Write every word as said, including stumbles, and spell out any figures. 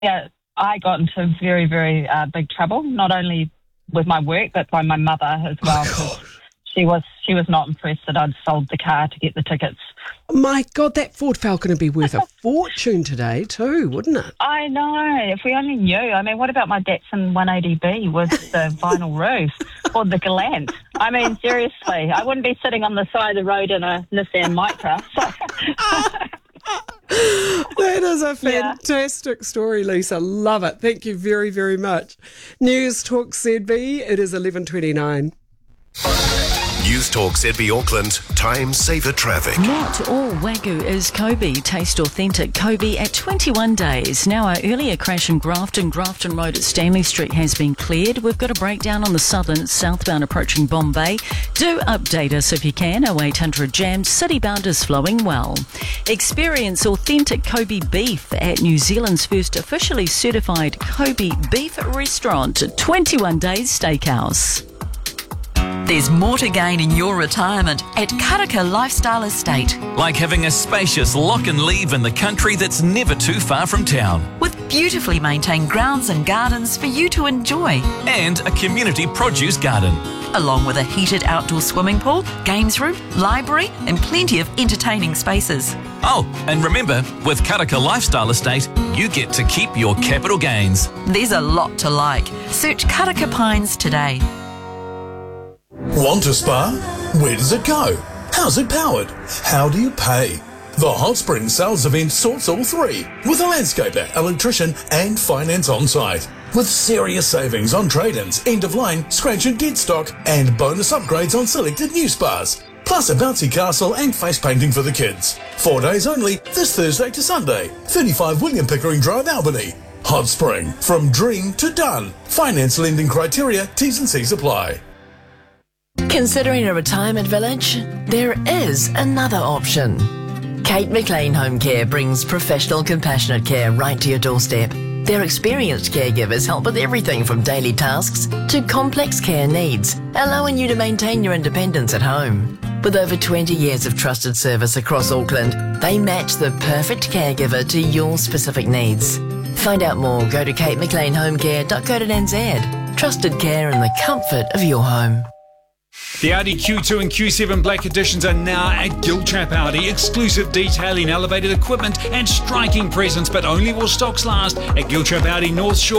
Yeah, I got into very, very uh, big trouble, not only with my work, but by my mother as well. Oh, she was she was not impressed that I'd sold the car to get the tickets. my God, that Ford Falcon would be worth a fortune today too, wouldn't it? I know. If we only knew. I mean, what about my Datsun one eighty B with the vinyl roof or the Galant? I mean, seriously, I wouldn't be sitting on the side of the road in a Nissan Micra. That is a Yeah. fantastic story, Lisa. Love it. Thank you very, very much. News Talk Z B, it is eleven twenty-nine. News Talk Z B Auckland, time saver traffic. Not all Wagyu is Kobe. Taste authentic Kobe at twenty-one days. Now, our earlier crash in Grafton, Grafton Road at Stanley Street has been cleared. We've got a breakdown on the southern, southbound approaching Bombay. Do update us if you can. oh eight hundred jammed. Citybound is flowing well. Experience authentic Kobe beef at New Zealand's first officially certified Kobe beef restaurant, twenty-one Days Steakhouse. There's more to gain in your retirement at Karaka Lifestyle Estate. Like having a spacious lock and leave in the country that's never too far from town. With beautifully maintained grounds and gardens for you to enjoy. And a community produce garden. Along with a heated outdoor swimming pool, games room, library and plenty of entertaining spaces. Oh, and remember, with Karaka Lifestyle Estate, you get to keep your capital gains. There's a lot to like. Search Karaka Pines today. Want a spa? Where does it go? How's it powered? How do you pay? The Hot Spring sales event sorts all three, with a landscaper, electrician and finance on site. With serious savings on trade-ins, end-of-line, scratch and get stock and bonus upgrades on selected new spas. Plus a bouncy castle and face painting for the kids. Four days only, this Thursday to Sunday. thirty-five William Pickering Drive, Albany. Hot Spring, from dream to done. Finance lending criteria, T's and C's apply. Considering a retirement village? There is another option. Kate McLean Home Care brings professional, compassionate care right to your doorstep. Their experienced caregivers help with everything from daily tasks to complex care needs, allowing you to maintain your independence at home. With over twenty years of trusted service across Auckland, they match the perfect caregiver to your specific needs. Find out more, go to kate mclean home care dot co dot n z. Trusted care in the comfort of your home. The Audi Q two and Q seven Black Editions are now at Giltrap Audi. Exclusive detailing, elevated equipment and striking presence, but only while stocks last at Giltrap Audi North Shore.